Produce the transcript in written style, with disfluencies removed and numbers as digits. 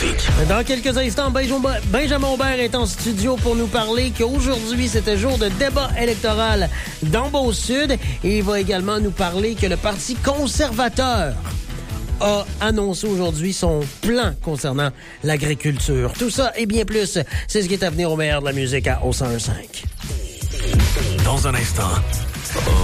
musique. Dans quelques instants, Benjamin Aubert est en studio pour nous parler qu'aujourd'hui, c'était jour de débat électoral dans Beauce-Sud. Et il va également nous parler que le Parti conservateur a annoncé aujourd'hui son plan concernant l'agriculture. Tout ça et bien plus, c'est ce qui est à venir au meilleur de la musique à O101.5. Dans un instant,